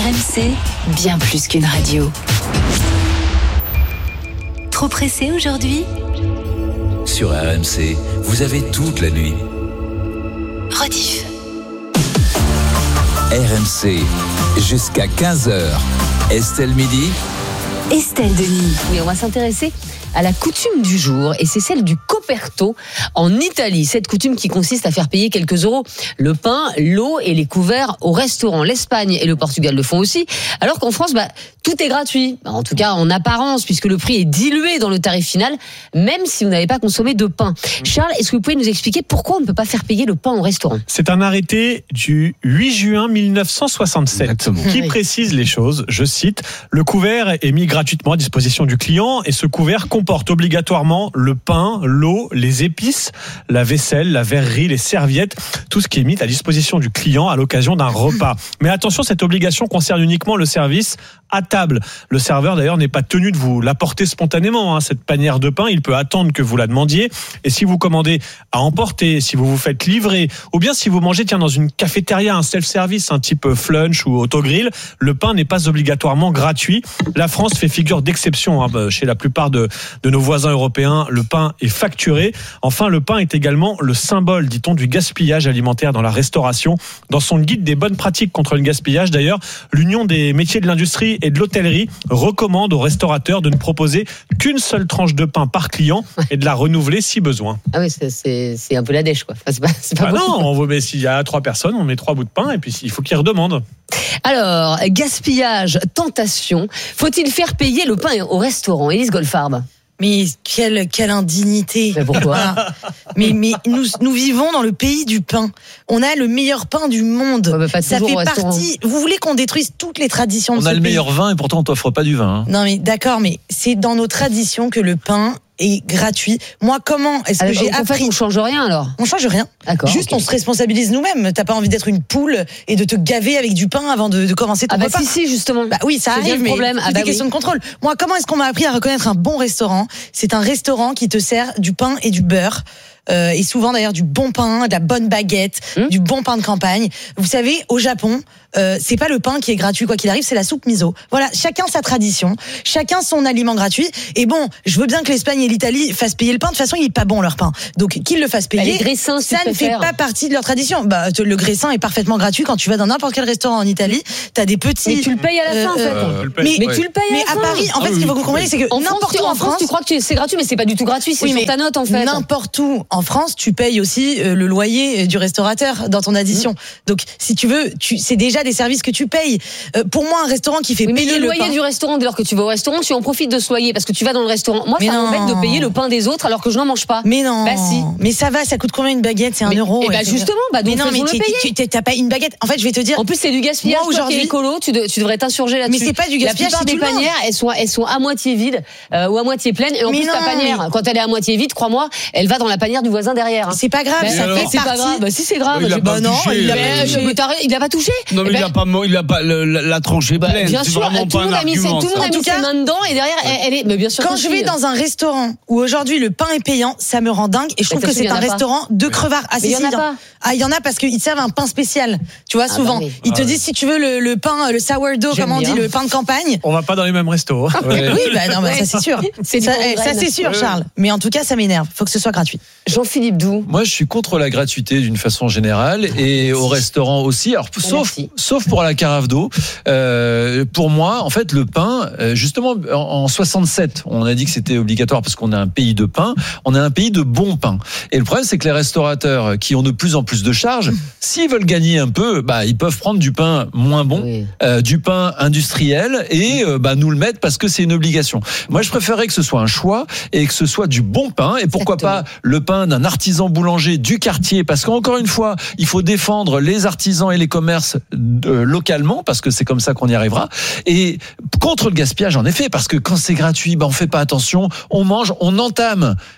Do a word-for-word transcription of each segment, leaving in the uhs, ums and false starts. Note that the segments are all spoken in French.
R M C, bien plus qu'une radio. Trop pressé aujourd'hui ? Sur R M C, vous avez toute la nuit. Rediff. R M C, jusqu'à quinze heures. Estelle Midi. Estelle Denis. Oui, on va s'intéresser à la coutume du jour, et c'est celle du coperto en Italie. Cette coutume qui consiste à faire payer quelques euros le pain, l'eau et les couverts au restaurant. L'Espagne et le Portugal le font aussi, alors qu'en France, bah, tout est gratuit. En tout cas, en apparence, puisque le prix est dilué dans le tarif final, même si vous n'avez pas consommé de pain. Charles, est-ce que vous pouvez nous expliquer pourquoi on ne peut pas faire payer le pain au restaurant ? C'est un arrêté du huit juin mille neuf cent soixante-sept Exactement. qui oui. précise les choses. Je cite, « Le couvert est mis gratuitement à disposition du client et ce couvert comporte obligatoirement le pain, l'eau, les épices, la vaisselle, la verrerie, les serviettes, tout ce qui est mis à disposition du client à l'occasion d'un repas. » Mais attention, cette obligation concerne uniquement le service à table. Le serveur, d'ailleurs, n'est pas tenu de vous l'apporter spontanément, hein, cette panière de pain. Il peut attendre que vous la demandiez. Et si vous commandez à emporter, si vous vous faites livrer, ou bien si vous mangez tiens, dans une cafétéria, un self-service, un type flunch ou autogrill, le pain n'est pas obligatoirement gratuit. La France fait figure d'exception. Hein, chez la plupart de, de nos voisins européens, le pain est facturé. Enfin, le pain est également le symbole, dit-on, du gaspillage alimentaire dans la restauration. Dans son guide des bonnes pratiques contre le gaspillage, d'ailleurs, l'Union des métiers de l'industrie et de l'hôtellerie recommande aux restaurateurs de ne proposer qu'une seule tranche de pain par client et de la renouveler si besoin. Ah oui, c'est, c'est, c'est un peu la dèche, quoi. Enfin, c'est pas, c'est pas ah non, on veut, mais s'il y a trois personnes, on met trois bouts de pain et puis il faut qu'ils redemandent. Alors, gaspillage, tentation. Faut-il faire payer le pain au restaurant ? Élise Goldfarb. Mais quelle, quelle indignité. Mais pourquoi ? Voilà. mais mais nous, nous vivons dans le pays du pain. On a le meilleur pain du monde. Ouais, bah, ça fait partie. Vous voulez qu'on détruise toutes les traditions de on ce pays ? On a le meilleur vin et pourtant on t'offre pas du vin. Hein. Non mais d'accord, mais c'est dans nos traditions que le pain est gratuit. Moi, comment est-ce alors, que j'ai en appris ? fait, on change rien alors. On change rien. D'accord. Juste, okay. on se responsabilise nous-mêmes. T'as pas envie d'être une poule et de te gaver avec du pain avant de, de commencer ton ah bah repas. Si, si, justement. Bah oui, ça c'est arrive, mais problème. c'est ah des bah questions oui. de contrôle. Moi, comment est-ce qu'on m'a appris à reconnaître un bon restaurant ? C'est un restaurant qui te sert du pain et du beurre. Euh, et souvent d'ailleurs du bon pain, de la bonne baguette, mmh. du bon pain de campagne. Vous savez, au Japon, euh, c'est pas le pain qui est gratuit quoi qu'il arrive, c'est la soupe miso. Voilà, chacun sa tradition, chacun son aliment gratuit. Et bon, je veux bien que l'Espagne et l'Italie fassent payer le pain. De toute façon, il est pas bon leur pain. Donc qu'ils le fassent payer. Bah, les graissins, ça ne fait pas partie de leur tradition. Bah, le graissin est parfaitement gratuit quand tu vas dans n'importe quel restaurant en Italie. T'as des petits. Mais tu le payes à la fin euh, en fait. Euh, mais, mais ouais. tu le payes à mais la fin. Mais à Paris, en fait, ah, ce qu'il faut que vous compreniez, c'est que en n'importe France, où en France, France, tu crois que c'est gratuit, mais c'est pas du tout gratuit. C'est oui, sur ta note en fait. N'importe où en France, tu payes aussi euh, le loyer du restaurateur dans ton addition. Mmh. Donc, si tu veux, tu, c'est déjà des services que tu payes. Euh, pour moi, un restaurant qui fait oui, payer mais le, le loyer pain... du restaurant, dès lors que tu vas au restaurant, tu en profites de ce loyer parce que tu vas dans le restaurant. Moi, mais ça non. m'embête de payer le pain des autres alors que je n'en mange pas. Mais non. Bah si. Mais ça va, ça coûte combien une baguette ? C'est un mais, euro. Et bah justement, bah donc mais non, mais le payer. Tu, tu, t'as pas une baguette. En fait, je vais te dire. En plus, c'est du gaspillage. Moi, aujourd'hui, écolo, tu, de, tu devrais t'insurger là-dessus. Mais c'est pas du gaspillage. La plupart des panières, elles sont, elles sont à moitié vides euh, ou à moitié pleines. Et en mais plus, non, ta panière, mais... quand elle est à moitié vide, crois-moi, elle va dans la panière du voisin derrière. Hein. C'est pas grave. Bah, ça alors, fait c'est pas grave. Bah, si c'est grave. Il a pas non, touché. il a il a pas touché. Non, mais il a pas, il a pas la tranche est pleine. Bien sûr, tout le monde a mis ses mains dedans et derrière, elle est. Mais bien sûr. Quand je vais dans un restaurant où aujourd'hui le pain est payant, ça me rend dingue et je trouve que c'est un restaurant de crevards. Ah si, si, ah il y en a parce qu'ils servent un pain spécial. Tu vois, souvent, ils te disent si tu veux le, le pain, le sourdough, comme on dit, le pain de campagne. On va pas dans les mêmes restos. Ouais. Oui, bah non, bah, ça c'est sûr. C'est ça, ça c'est sûr, Charles. Mais en tout cas, ça m'énerve. Faut que ce soit gratuit. Jean-Philippe Doux. Moi, je suis contre la gratuité d'une façon générale et au restaurant aussi. Alors, sauf, sauf pour la carafe d'eau. Euh, pour moi, en fait, le pain, justement, en, en soixante-sept, on a dit que c'était obligatoire parce qu'on a un pays de pain. On a un pays de bon pain. Et le problème, c'est que les restaurateurs qui ont de plus en plus de charges, s'ils veulent gagner un peu, bah, ils peuvent prendre du pain moins bon, oui. euh, du pain industriel et euh, bah, nous le mettre parce que c'est une obligation. Moi, je préférerais que ce soit un choix et que ce soit du bon pain et pourquoi Exactement. pas le pain d'un artisan boulanger du quartier parce qu'encore une fois, il faut défendre les artisans et les commerces euh, localement parce que c'est comme ça qu'on y arrivera et contre le gaspillage en effet parce que quand c'est gratuit, bah, on fait pas attention, on mange, on entame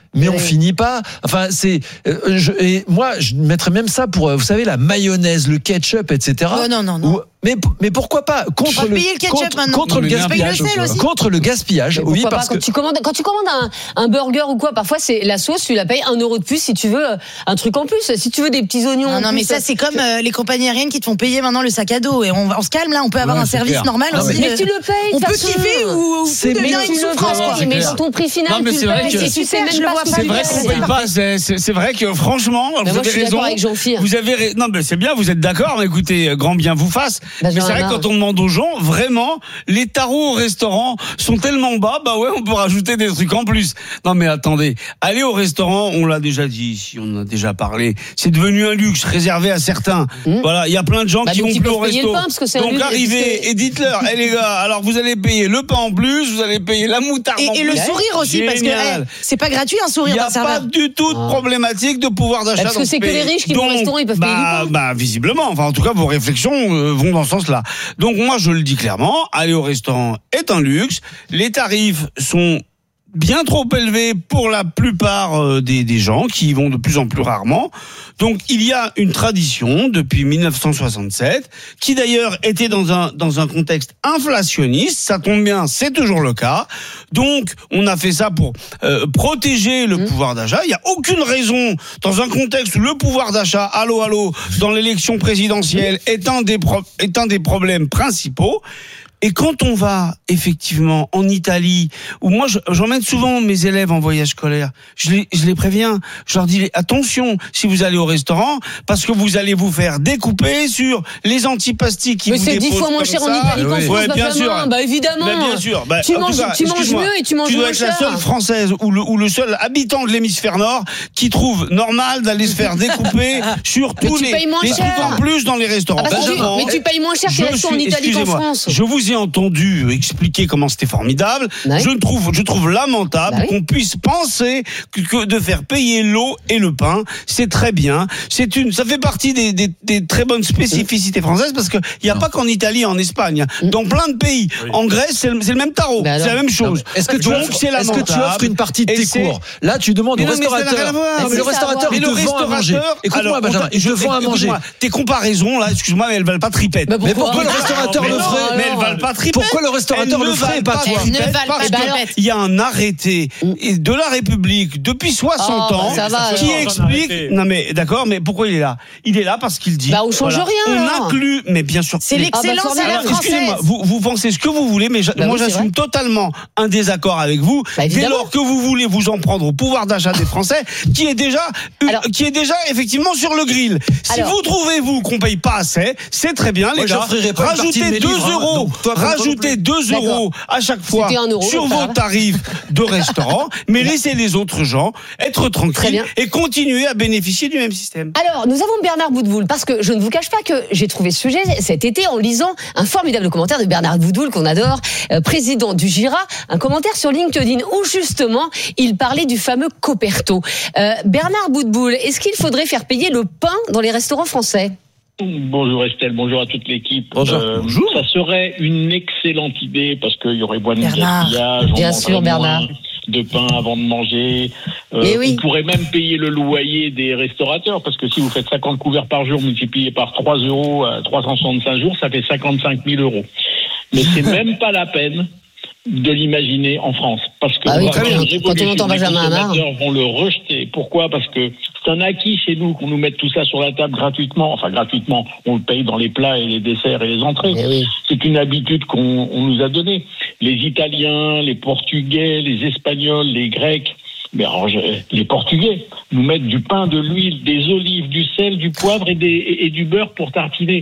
mais oui. on finit pas. Enfin, c'est. Euh, je, et moi, je mettrais même ça pour, vous savez, la mayonnaise, le ketchup, et cetera. Oh, non, non, non. Ou, mais, mais pourquoi pas contre On va le payer le ketchup contre, maintenant. contre Non, le mais gaspillage, n'importe quoi. Le sel aussi. contre le gaspillage. Mais Oui, pourquoi parce pas, que quand tu commandes, quand tu commandes un, un burger ou quoi, parfois c'est la sauce, tu la payes un euro de plus si tu veux euh, un truc en plus. Si tu veux des petits oignons. Non, en non, plus, mais ça, c'est comme euh, les compagnies aériennes qui te font payer maintenant le sac à dos. Et on, on se calme là, on peut avoir Ouais, un c'est service clair. normal Non, aussi. Mais euh, tu le payes. on de peut toute façon. kiffer ou, ou C'est tout devient mais une tu le souffrance, quoi. payes, mais dans ton prix final, Non, mais tu c'est le vrai payes. que- Et tu sais super, même je le pas vois ce que pas C'est tu vrai payes. qu'on paye pas. C'est, c'est, c'est vrai que franchement, Mais vous moi, je avez suis d'accord raison. avec Jean-Philippe. Vous avez ra- non, mais c'est bien. Vous êtes d'accord. Mais écoutez, grand bien vous fasse. Bah, mais j'en c'est ai vrai que marre. quand on demande aux gens, vraiment, les tarots au restaurant sont tellement bas. Bah ouais, on peut rajouter des trucs en plus. Non, mais attendez, aller au restaurant, on l'a déjà dit ici, on en a déjà parlé. C'est devenu un luxe réservé à certains. Mmh. Voilà, il y a plein de gens Bah, qui donc vont ils plus au peuvent payer resto. le pain, parce que c'est un Donc luxe, arrivez parce que- et dites-leur, eh les gars, alors vous allez payer le pain en plus, vous allez payer la moutarde en Et, et plus. le sourire aussi, parce que Génial. eh, c'est pas gratuit un Il sourire n'y a d'un serveur. pas du tout de Ah. problématique de pouvoir d'achat. Parce que dans ce c'est que pays. les riches qui vont au Donc, restaurant, ils peuvent payer bah, du pain. bah, visiblement. Enfin, en tout cas, vos réflexions euh, vont dans ce sens-là. Donc, moi, je le dis clairement, aller au restaurant est un luxe. Les tarifs sont bien trop élevés pour la plupart euh, des, des gens qui y vont de plus en plus rarement. Donc, il y a une tradition depuis mille neuf cent soixante-sept qui d'ailleurs était dans un dans un contexte inflationniste. Ça tombe bien, c'est toujours le cas. Donc, on a fait ça pour euh, protéger le Mmh. pouvoir d'achat. Il y a aucune raison dans un contexte où le pouvoir d'achat, allô allô, dans l'élection présidentielle est un des pro- est un des problèmes principaux. Et quand on va effectivement en Italie, où moi je- j'emmène souvent mes élèves en voyage scolaire, je les, je les préviens, je leur dis attention si vous allez au restaurant, parce que vous allez vous faire découper sur les antipastis qui Mais vous c'est dix déposent fois moins comme cher en ça. Italie qu'en oui. France, Ouais, bien Benjamin. sûr. Bah évidemment. Bah, bien sûr. Bah, Tu en tout manges, cas, tu manges excuse-moi, mieux et tu manges tu dois moins être la cher. seule française ou le, ou le seul habitant de l'hémisphère nord qui trouve normal d'aller se faire découper sur Mais tous tu les, payes moins les cher. trucs en plus dans les restaurants. Ah bah, tu- Benjamin, mais tu payes moins cher que je les restos en suis- Italie qu'en excusez-moi, France. Je vous ai entendu expliquer comment c'était formidable. Ouais. Je trouve, je trouve lamentable Bah oui. qu'on puisse penser que, que de faire payer l'eau et le pain, c'est très bien. C'est une, ça fait partie des, des, des très bonnes spécificités françaises parce que il y a pas qu'en Italie, et en Espagne, dans plein de pays. En Grèce, c'est le, c'est le même tarot, Bah alors. c'est la même chose. Est-ce que tu Donc offres, c'est est-ce que tu lamentable. offres une partie de Et tes c'est- cours? Là, tu demandes Mais au non, mais ça n'a rien à restaurateur. voir. Non, mais le C'est ça, restaurateur, Mais il le te vend à manger. restaurateur, Écoute-moi, alors, Benjamin, il te vend à manger. écoute-moi, tes comparaisons là, excuse-moi, mais elles valent pas tripette. Bah, Mais pourquoi le restaurateur mais le non, ferait Mais elles valent pas tripette. Pourquoi le restaurateur Elles le ne ferait valent pas toi Elles ne valent pas Parce de que tripette. il y a un arrêté de la République depuis soixante Oh, ans bah, ça va, qui alors. explique. Arrêté. Non mais d'accord, mais pourquoi il est là? Il est là parce qu'il dit. Bah, on change rien, On alors. inclut, mais bien sûr. C'est les- l'excellence Ah bah, à la alors, excusez-moi, française. vous, vous pensez ce que vous voulez, mais j'a- Bah moi oui, c'est j'assume totalement un désaccord avec vous. Bah, dès évidemment. lors que vous voulez vous en prendre au pouvoir d'achat des Français, qui est déjà, une- Alors- qui est déjà effectivement sur le grill. Si Alors- vous trouvez vous qu'on paye pas assez, c'est très bien les Moi, gars. j'offrirai pas une partie de Rajoutez mes deux livres, hein. euros, Donc, toi, comme toi non rajoutez plus. deux D'accord. euros à chaque fois C'était un euro, sur c'est pas vos grave. tarifs de restaurant, mais laissez les autres gens être Très tranquilles bien. et continuer à bénéficier du même système. Alors, nous avons Bernard Boutboul, parce que je ne vous cache pas que j'ai trouvé ce sujet cet été en lisant un formidable commentaire de Bernard Boutboul, qu'on adore, euh, président du Gira, un commentaire sur LinkedIn où justement il parlait du fameux Coperto. Euh, Bernard Boutboul, est-ce qu'il faudrait faire payer le pain dans les restaurants français ? Bonjour Estelle, bonjour à toute l'équipe. Bonjour. Bonjour. Ça serait une excellente idée parce qu'il y aurait moins de Bernard. gaspillage, on Bien mangerait sûr, Bernard. moins de pain avant de manger. Euh, Mais oui. On pourrait même payer le loyer des restaurateurs parce que si vous faites cinquante couverts par jour multiplié par trois euros à trois cent soixante-cinq jours, ça fait cinquante-cinq mille euros. Mais c'est même pas la peine de l'imaginer en France. Parce que Ah oui, on va quand avoir on- une quand on révolution. entend Les Benjamin Hamar. consommateurs vont le rejeter. Pourquoi ? Parce que c'est un acquis chez nous qu'on nous mette tout ça sur la table gratuitement. Enfin, gratuitement, on le paye dans les plats et les desserts et les entrées. Eh oui. C'est une habitude qu'on on nous a donnée. Les Italiens, les Portugais, les Espagnols, les Grecs, mais alors, je- les Portugais nous mettent du pain, de l'huile, des olives, du sel, du poivre et, des, et, et du beurre pour tartiner.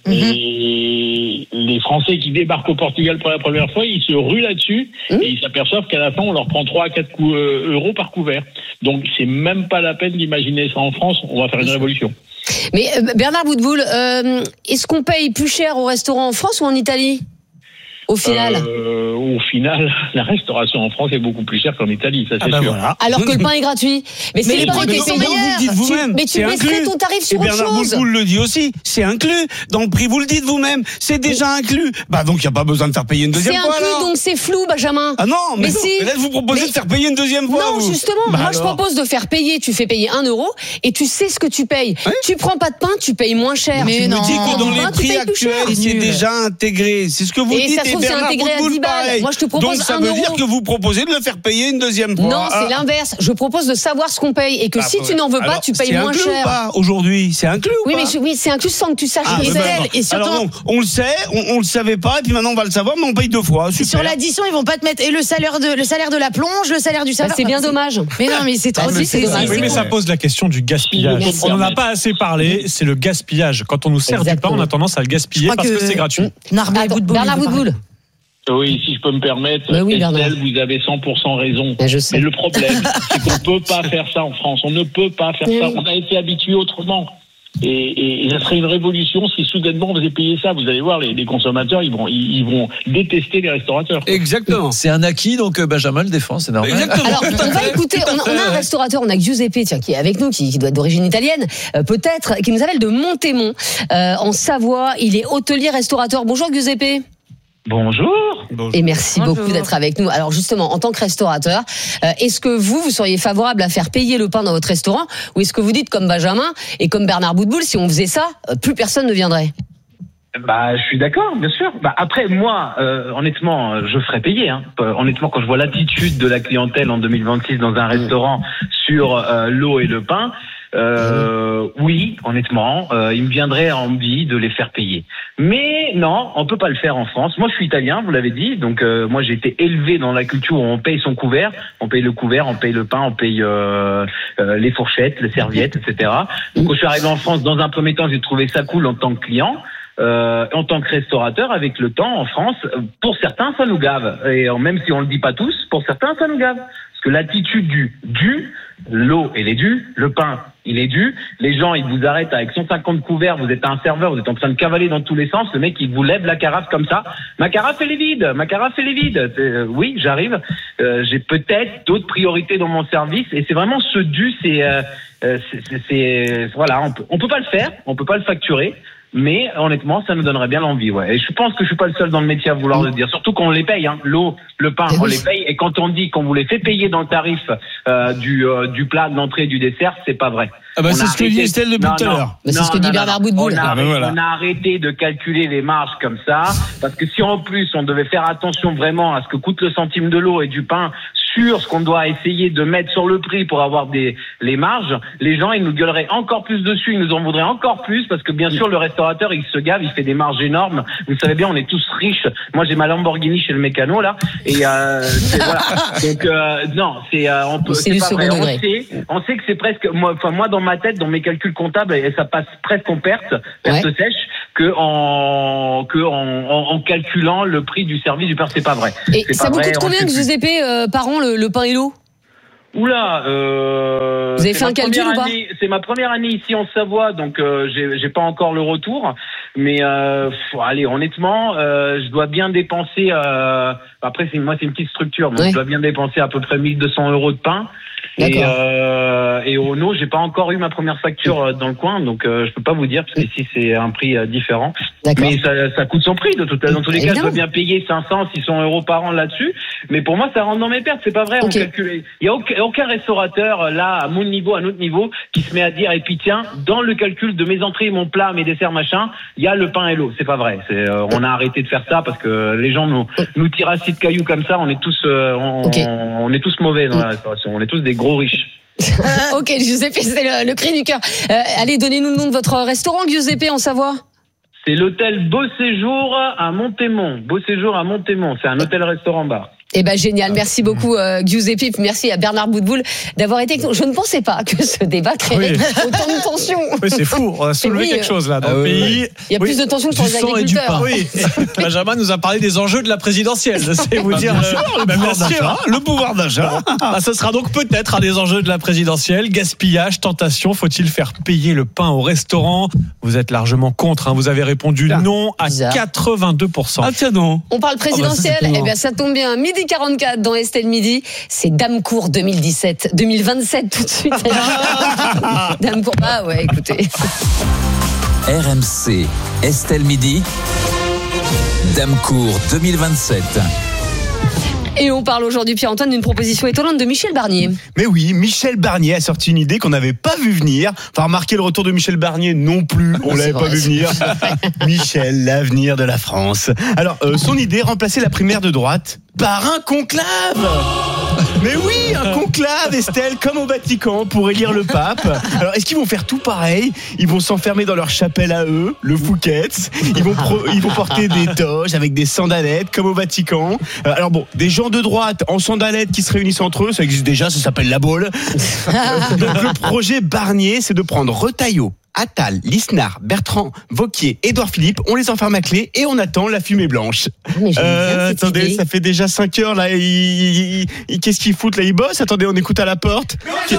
Et les Français qui débarquent au Portugal pour la première fois, ils se ruent là-dessus Mmh. et ils s'aperçoivent qu'à la fin, on leur prend trois à quatre cou- euh, euros par couvert. Donc, c'est même pas la peine d'imaginer ça en France. On va faire une révolution. Mais euh, Bernard Boutboul, euh, est-ce qu'on paye plus cher au restaurant en France ou en Italie ? Au final euh, Au final, la restauration en France est beaucoup plus chère qu'en Italie, ça c'est Ah bah sûr. voilà. Alors que le pain est gratuit. Mais, c'est Mais les les prix prix qui sont sont meilleurs. Vous le dites vous-même. Mais tu c'est baisserais inclus. ton tarif sur Et autre Bernard chose. Boutboul le dit aussi, c'est inclus. Dans le prix, vous le dites vous-même, c'est déjà inclus. Bah donc il n'y a pas besoin de faire payer une C'est deuxième fois. inclus, alors. donc c'est flou, Benjamin. Ah non, mais, Mais non. si. Mais là vous proposez Mais- de faire payer une deuxième fois. Non, vous. justement, Bah moi je alors. propose de faire payer, tu fais payer un euro et tu sais ce que tu payes. Ouais. Tu prends pas de pain, tu payes moins cher. Mais Tu non. me dis que dans Du les pain, tu prix payes plus cher. actuels, c'est Nul. déjà intégré. C'est ce que vous Et dites. ça se trouve, c'est Bernard intégré à Boutboul, dix balles. pareil. Moi, je te propose Donc ça un veut euro. dire que vous proposez de le faire payer une deuxième fois. Non, c'est Ah. l'inverse. Je propose de savoir ce qu'on paye et que Bah, si tu n'en veux pas, alors, tu payes c'est moins inclus ou cher. pas aujourd'hui, c'est inclus ou Oui, pas mais je- oui, c'est inclus sans que tu saches Ah, le mais sel. ben, et surtout- alors donc, on le sait, on, on le savait pas, et puis maintenant on va le savoir, mais on paye deux fois. Si Super. sur l'addition, ils vont pas te mettre et le salaire de le salaire de la plonge, le salaire du Bah, serveur. c'est bien Enfin, dommage. Mais non, mais c'est trop Ah, mais vite, c'est c'est dommage. Oui, mais c'est ça con. pose la question du gaspillage. Si je On peux n'en a me pas assez parlé, c'est le gaspillage. Quand on nous sert du pain, Exactement. on a tendance à le gaspiller Je crois parce que, que- c'est gratuit. Narbet, Attends, Boutboul, Bernard il veut parler. Boutboul. Oui, si je peux me permettre, Bah oui, Bernard. Estelle, vous avez cent pour cent raison. Mais je sais. Mais le problème, c'est qu'on ne peut pas faire ça en France. On ne peut pas faire ça. On a été habitué autrement. Et, et, et ça serait une révolution si soudainement on faisait payer ça. Vous allez voir, les, les consommateurs, ils vont, ils, ils vont détester les restaurateurs. Exactement. C'est un acquis, donc euh, Benjamin le défend, c'est normal. Exactement. Alors, Tout à on va fait, écouter, tout à on a, on a fait. un restaurateur, on a Giuseppe, tiens, qui est avec nous, qui, qui doit être d'origine italienne, euh, peut-être, qui nous appelle de Montémont, euh, en Savoie. Il est hôtelier restaurateur. Bonjour Giuseppe. Bonjour. Et merci Bonjour. beaucoup d'être avec nous. Alors justement, en tant que restaurateur, euh, est-ce que vous, vous seriez favorable à faire payer le pain dans votre restaurant, ou est-ce que vous dites comme Benjamin et comme Bernard Boutboul, si on faisait ça, euh, plus personne ne viendrait? Bah, je suis d'accord, bien sûr. Bah, après, moi, euh, honnêtement, euh, je ferais payer. Hein. Euh, honnêtement, quand je vois l'attitude de la clientèle en deux mille vingt-six dans un restaurant sur euh, l'eau et le pain, euh, oui, honnêtement, euh, il me viendrait envie de les faire payer. Mais non, on peut pas le faire en France. Moi, je suis italien, vous l'avez dit. Donc, euh, moi, j'ai été élevé dans la culture où on paye son couvert, on paye le couvert, on paye le pain, on paye euh, euh, les fourchettes, les serviettes, et cetera. Donc, quand je suis arrivé en France, dans un premier temps, j'ai trouvé ça cool en tant que client. Euh, en tant que restaurateur, avec le temps, en France, pour certains, ça nous gave. Et même si on le dit pas tous, pour certains, ça nous gave. Parce que l'attitude du dû, l'eau, elle est due, le pain, il est dû. Les gens, ils vous arrêtent avec cent cinquante couverts, vous êtes un serveur, vous êtes en train de cavaler dans tous les sens, le mec, il vous lève la carafe comme ça. Ma carafe, elle est vide, ma carafe, elle est vide. Euh, oui, j'arrive. Euh, j'ai peut-être d'autres priorités dans mon service, et c'est vraiment ce dû, c'est, euh, c'est, c'est, c'est voilà, on peut, on peut pas le faire, on peut pas le facturer. Mais honnêtement, ça nous donnerait bien l'envie, ouais. Et je pense que je suis pas le seul dans le métier à vouloir le dire. Surtout qu'on les paye, hein. L'eau, le pain, on les paye. Et quand on dit qu'on vous les fait payer dans le tarif euh, du euh, du plat, de l'entrée, du dessert, c'est pas vrai. Ah bah On c'est a ce que arrêté- dit Estelle depuis Non, tout à non. l'heure. Mais c'est Non, ce que non, dit non, Bernard non. Boutboul. On a, Ah, ben arrêté, voilà. on a arrêté de calculer les marges comme ça, parce que si en plus on devait faire attention vraiment à ce que coûte le centime de l'eau et du pain sur ce qu'on doit essayer de mettre sur le prix pour avoir des les marges, les gens ils nous gueuleraient encore plus dessus, ils nous en voudraient encore plus, parce que bien sûr le restaurateur il se gave, il fait des marges énormes. Vous savez bien, on est tous riches. Moi j'ai ma Lamborghini chez le mécano là, et euh, c'est, voilà. Donc euh, non, c'est euh, on peut, C'est c'est du pas second vrai. On degré. sait, on sait que c'est presque, moi, enfin moi dans ma tête, dans mes calculs comptables, et ça passe presque en perte, perte Ouais. sèche, que en que en, en, en calculant le prix du service du pain, c'est pas vrai. Et C'est ça pas vous vrai, coûte on combien, sait plus. Giuseppe, euh, par an, le, le pain et l'eau? Oula, euh, Vous avez c'est fait ma un calcul première ou pas année- C'est ma première année ici en Savoie, donc euh, j'ai, j'ai pas encore le retour. Mais euh, pff, allez, honnêtement, euh, je dois bien dépenser. Euh, après, c'est moi, c'est une petite structure, donc Ouais. je dois bien dépenser à peu près mille deux cents euros de pain. Et, D'accord. euh, et au no, j'ai pas encore eu ma première facture euh, dans le coin, donc euh, je peux pas vous dire parce qu'ici c'est un prix euh, différent. D'accord. Mais ça, ça coûte son prix de tout, dans tous les cas. Je Évidemment. veux bien payer cinq cents, six cents euros par an là-dessus, mais pour moi ça rentre dans mes pertes. C'est pas vrai. Ok. On calcule. Il y a aucun, aucun restaurateur euh, là à mon niveau, à notre niveau, qui se met à dire et puis tiens, dans le calcul de mes entrées, mon plat, mes desserts, machin, il y a le pain et l'eau. C'est pas vrai. C'est, euh, on a arrêté de faire ça parce que les gens nous nous tirent assis de cailloux comme ça. On est tous, euh, on, Ok. on est tous mauvais dans la restauration. On est tous des gros riches. Ok, Giuseppe, c'est le, le cri du cœur. Euh, allez, donnez-nous le nom de votre restaurant, Giuseppe, en Savoie. C'est l'hôtel Beau Séjour à Montémont. Beau Séjour à Montémont. C'est un hôtel-restaurant-bar. Eh ben génial, merci beaucoup euh, Giuseppe, merci à Bernard Boutboul d'avoir été avec nous. Je ne pensais pas que ce débat créerait oui. autant de tensions. Oui, c'est fou, on a soulevé oui, quelque chose là dans euh, le pays. Oui. Il y a oui. plus de tensions que pour les agriculteurs. Oui. Benjamin nous a parlé des enjeux de la présidentielle, je sais vous dire. Bien sûr, le, pouvoir d'achat, le pouvoir d'achat. Ah, ce sera donc peut-être un des enjeux de la présidentielle. Gaspillage, tentation, faut-il faire payer le pain au restaurant? Vous êtes largement contre, hein. Vous avez répondu ah, non à bizarre. quatre-vingt-deux pour cent. Ah tiens non. On parle présidentielle, oh bah ça, eh bien ça tombe bien. Midi quarante-quatre dans Estelle Midi, c'est Damecourt deux mille dix-sept, deux mille vingt-sept tout de suite. Damecourt, ah ouais, écoutez. R M C, Estelle Midi, Damecourt deux mille vingt-sept. Et on parle aujourd'hui, Pierre-Antoine, d'une proposition étonnante de Michel Barnier. Mais oui, Michel Barnier a sorti une idée qu'on n'avait pas vu venir. Enfin, remarquez le retour de Michel Barnier non plus, on c'est l'avait vrai, pas vu venir. Michel, l'avenir de la France. Alors, euh, son idée, remplacer la primaire de droite par un conclave. Mais oui, un conclave, Estelle, comme au Vatican, pour élire le pape. Alors, est-ce qu'ils vont faire tout pareil? Ils vont s'enfermer dans leur chapelle à eux, le Fouquet's. Ils vont, pro- ils vont porter des toges avec des sandalettes, comme au Vatican. Alors bon, des gens de droite en sandalettes qui se réunissent entre eux, ça existe déjà, ça s'appelle la Baule. Donc le projet Barnier, c'est de prendre Retailleau, Attal, Lisnard, Bertrand, Wauquiez, Édouard Philippe, on les enferme à clé et on attend la fumée blanche. Mais euh, attendez, idée. Ça fait déjà cinq heures là, ils, ils, ils, qu'est-ce qu'ils foutent là, ils bossent? Attendez, on écoute à la porte.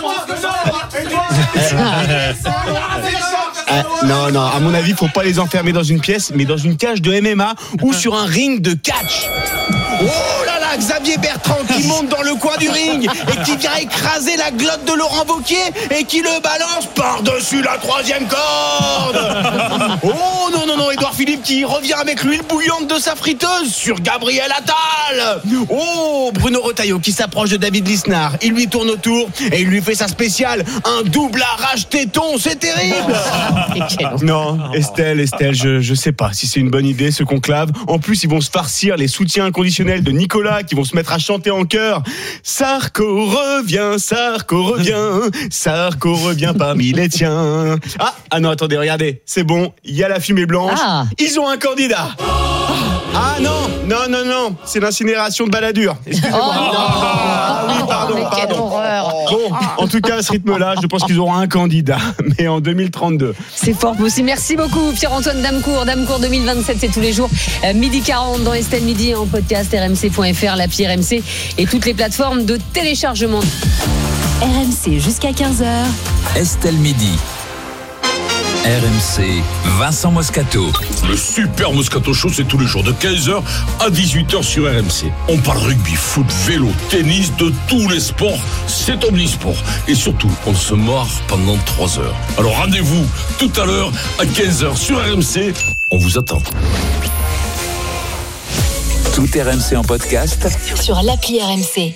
Ah, non, non, à mon avis, faut pas les enfermer dans une pièce, mais dans une cage de M M A ou sur un ring de catch. Oh là là, Xavier Bertrand qui monte dans le coin du ring et qui vient écraser la glotte de Laurent Wauquiez et qui le balance par-dessus la troisième corde. Oh non, non, non, Édouard Philippe qui revient avec l'huile bouillante de sa friteuse sur Gabriel Attal. Oh, Bruno Retailleau qui s'approche de David Lisnard, il lui tourne autour et il lui fait sa spéciale, un double arrache téton, c'est terrible. Non, Estelle, Estelle, je, je sais pas si c'est une bonne idée ce conclave. En plus, ils vont se farcir les soutiens inconditionnels de Nicolas qui vont se mettre à chanter en chœur. Sarko revient, Sarko revient, Sarko revient parmi les tiens. Ah, ah non, attendez, regardez, c'est bon, il y a la fumée blanche. Ah. Ils ont un candidat. Ah non, non, non, non, c'est l'incinération de Balladur. Excusez-moi. Oh, non. Ah, oui, pardon, mais quelle pardon. horreur. Bon, en tout cas, à ce rythme-là, je pense qu'ils auront un candidat, mais en deux mille trente-deux. C'est fort possible. Merci beaucoup, Pierre-Antoine Damecourt. Damecourt deux mille vingt-sept, c'est tous les jours. Euh, midi quarante dans Estelle Midi, en podcast r m c point f r, l'appli R M C et toutes les plateformes de téléchargement. R M C jusqu'à quinze heures. Estelle Midi. R M C, Vincent Moscato. Le super Moscato Show, c'est tous les jours de quinze heures à dix-huit heures sur R M C. On parle rugby, foot, vélo, tennis, de tous les sports. C'est omnisport. Et surtout, on se marre pendant trois heures. Alors rendez-vous tout à l'heure à quinze heures sur R M C. On vous attend. Tout R M C en podcast sur l'appli R M C.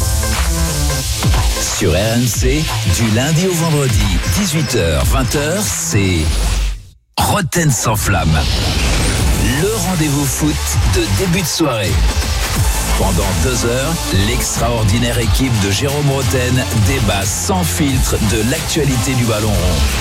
Sur R M C, du lundi au vendredi, dix-huit heures, vingt heures, c'est Roten sans flamme. Le rendez-vous foot de début de soirée. Pendant deux heures, l'extraordinaire équipe de Jérôme Roten débat sans filtre de l'actualité du ballon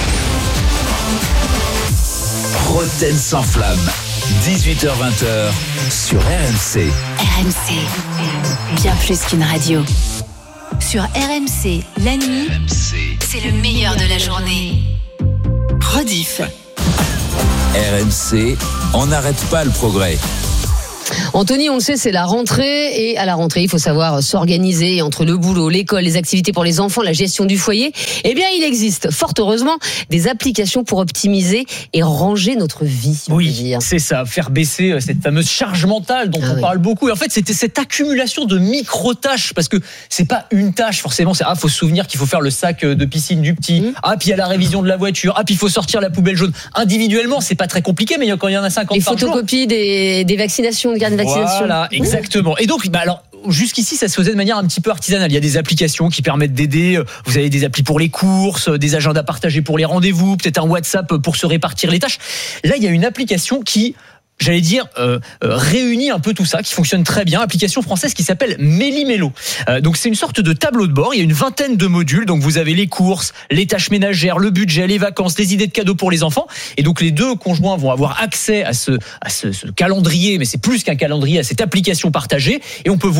rond. Roten sans flamme, dix-huit heures, vingt heures, sur R M C. R M C, bien plus qu'une radio. Sur R M C, la nuit, R M C. C'est le meilleur de la journée. Rediff. R M C, on n'arrête pas le progrès. Anthony, on le sait, c'est la rentrée et à la rentrée, il faut savoir s'organiser entre le boulot, l'école, les activités pour les enfants, la gestion du foyer. Eh bien, il existe, fort heureusement, des applications pour optimiser et ranger notre vie. Si oui, c'est ça, faire baisser cette fameuse charge mentale dont ah on oui. parle beaucoup. Et en fait, c'était cette accumulation de micro-tâches parce que c'est pas une tâche forcément. C'est ah, faut se souvenir qu'il faut faire le sac de piscine du petit. Mmh. Ah, puis il y a la révision de la voiture. Ah, puis il faut sortir la poubelle jaune. Individuellement, c'est pas très compliqué, mais quand il y en a cinquante les par jour. Les photocopies des, des vaccinations, des cartes de vaccination. Voilà, exactement. Et donc, bah alors, jusqu'ici, ça se faisait de manière un petit peu artisanale. Il y a des applications qui permettent d'aider. Vous avez des applis pour les courses, des agendas partagés pour les rendez-vous, peut-être un WhatsApp pour se répartir les tâches. Là, il y a une application qui, j'allais dire, euh, euh, réunit un peu tout ça, qui fonctionne très bien. Application française qui s'appelle Méli-Mélo. Euh, donc c'est une sorte de tableau de bord. Il y a une vingtaine de modules. Donc vous avez les courses, les tâches ménagères, le budget, les vacances, les idées de cadeaux pour les enfants. Et donc les deux conjoints vont avoir accès à ce, à ce, ce calendrier, mais c'est plus qu'un calendrier, à cette application partagée. Et on peut voir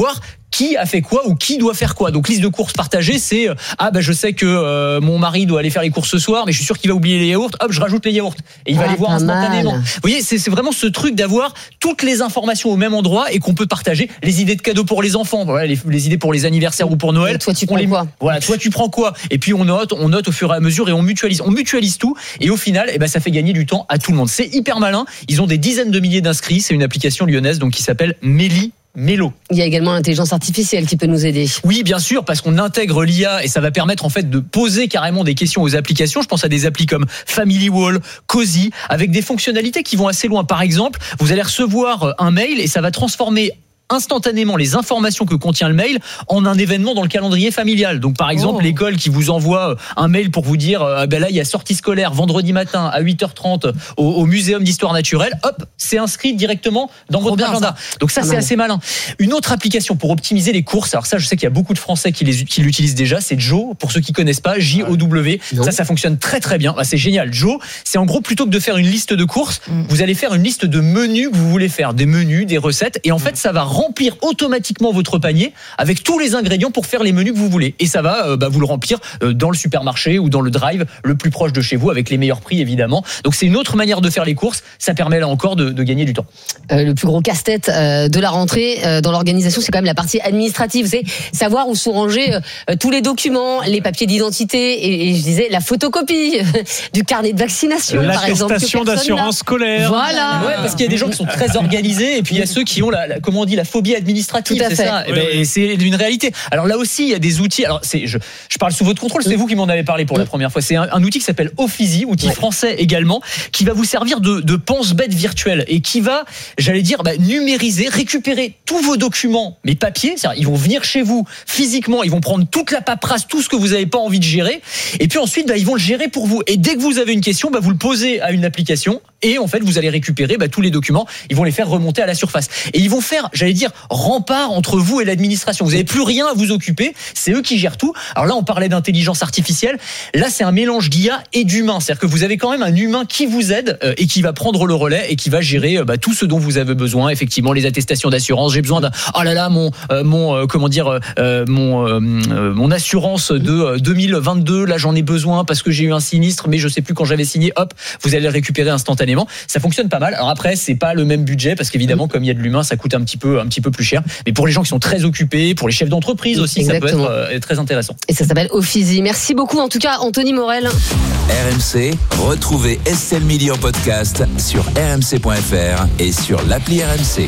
qui a fait quoi ou qui doit faire quoi. Donc liste de courses partagée, c'est euh, ah bah je sais que euh, mon mari doit aller faire les courses ce soir, mais je suis sûr qu'il va oublier les yaourts. Hop, je rajoute les yaourts et il va Ah, les voir pas instantanément. mal. Vous voyez, c'est, c'est vraiment ce truc d'avoir toutes les informations au même endroit et qu'on peut partager. Les idées de cadeaux pour les enfants, voilà, les, les idées pour les anniversaires ou pour Noël. Et toi, tu on prends les, quoi? Voilà, toi tu prends quoi? Et puis on note, on note au fur et à mesure et on mutualise, on mutualise tout. Et au final, eh ben ça fait gagner du temps à tout le monde. C'est hyper malin. Ils ont des dizaines de milliers d'inscrits. C'est une application lyonnaise donc qui s'appelle Méli. Mélo. Il y a également l'intelligence artificielle qui peut nous aider. Oui, bien sûr, parce qu'on intègre l'I A et ça va permettre en fait de poser carrément des questions aux applications. Je pense à des applis comme Family Wall, Cozy, avec des fonctionnalités qui vont assez loin. Par exemple, vous allez recevoir un mail et ça va transformer instantanément les informations que contient le mail en un événement dans le calendrier familial. Donc par exemple, oh. l'école qui vous envoie un mail pour vous dire euh, ben là il y a sortie scolaire vendredi matin à huit heures trente au, au Muséum d'Histoire Naturelle, hop, c'est inscrit directement dans Trop votre agenda. Ça. Donc ça, ah c'est non. assez malin. Une autre application pour optimiser les courses, alors ça je sais qu'il y a beaucoup de Français qui, les, qui l'utilisent déjà, c'est Joe, pour ceux qui connaissent pas, J O W. Non. Ça, ça fonctionne très très bien. Ah, c'est génial. Joe, c'est en gros plutôt que de faire une liste de courses, mm. vous allez faire une liste de menus que vous voulez faire, des menus, des recettes, et en mm. fait ça va remplir automatiquement votre panier avec tous les ingrédients pour faire les menus que vous voulez. Et ça va euh, bah, vous le remplir euh, dans le supermarché ou dans le drive le plus proche de chez vous avec les meilleurs prix évidemment. Donc c'est une autre manière de faire les courses. Ça permet là encore de, de gagner du temps. Euh, le plus gros casse-tête euh, de la rentrée euh, dans l'organisation, c'est quand même la partie administrative. C'est savoir où sont rangés euh, tous les documents, les papiers d'identité et, et je disais la photocopie du carnet de vaccination, par exemple. L'attestation d'assurance scolaire. Voilà. Ouais, parce qu'il y a des gens qui sont très organisés et puis il y a ceux qui ont la, la comment on dit la phobie administrative. Administrative, c'est ça. Oui, et ben, oui. C'est une réalité. Alors là aussi, il y a des outils. Alors c'est, je, je parle sous votre contrôle. C'est vous qui m'en avez parlé pour la première fois. C'est un, un outil qui s'appelle Ophizy, outil ouais. français également, qui va vous servir de, de pense-bête virtuel et qui va, j'allais dire, bah, numériser, récupérer tous vos documents, mais papier. C'est-à-dire, ils vont venir chez vous physiquement, ils vont prendre toute la paperasse, tout ce que vous n'avez pas envie de gérer, et puis ensuite, bah, ils vont le gérer pour vous. Et dès que vous avez une question, bah, vous le posez à une application. Et en fait, vous allez récupérer bah, tous les documents. Ils vont les faire remonter à la surface. Et ils vont faire, j'allais dire, rempart entre vous et l'administration. Vous n'avez plus rien à vous occuper. C'est eux qui gèrent tout. Alors là, on parlait d'intelligence artificielle. Là, c'est un mélange d'I A et d'humain. C'est-à-dire que vous avez quand même un humain qui vous aide euh, et qui va prendre le relais et qui va gérer euh, bah, tout ce dont vous avez besoin. Effectivement, les attestations d'assurance. J'ai besoin d'un. Oh là là, mon, euh, mon, euh, comment dire, euh, mon, euh, mon assurance de euh, deux mille vingt-deux. Là, j'en ai besoin parce que j'ai eu un sinistre, mais je sais plus quand j'avais signé. Hop, vous allez le récupérer instantanément. Ça fonctionne pas mal. Alors après, c'est pas le même budget parce qu'évidemment, comme il y a de l'humain, ça coûte un petit peu, un petit peu plus cher. Mais pour les gens qui sont très occupés, pour les chefs d'entreprise aussi, Exactement. Ça peut être euh, très intéressant. Et ça s'appelle Ophizy. Merci beaucoup en tout cas, Anthony Morel. R M C, retrouvez Estelle Midi en podcast sur r m c point f r et sur l'appli R M C.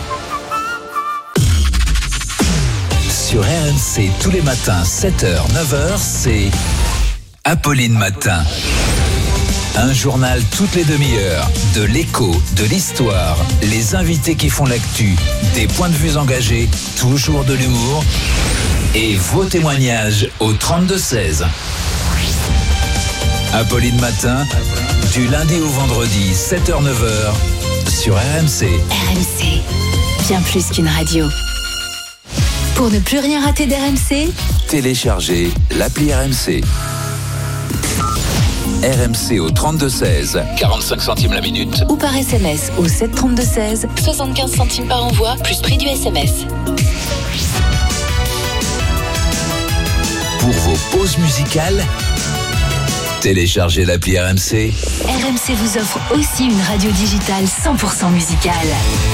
Sur R M C, tous les matins, sept heures, neuf heures, c'est Apolline Matin. Un journal toutes les demi-heures, de l'écho, de l'histoire, les invités qui font l'actu, des points de vue engagés, toujours de l'humour et vos témoignages au trente-deux seize. Apolline Matin, du lundi au vendredi, sept heures neuf heures, sur R M C. R M C, bien plus qu'une radio. Pour ne plus rien rater d'R M C, téléchargez l'appli R M C. R M C au trente-deux seize, quarante-cinq centimes la minute. Ou par S M S au sept trente-deux seize, soixante-quinze centimes par envoi, plus prix du S M S. Pour vos pauses musicales, téléchargez l'appli R M C. R M C vous offre aussi une radio digitale cent pour cent musicale.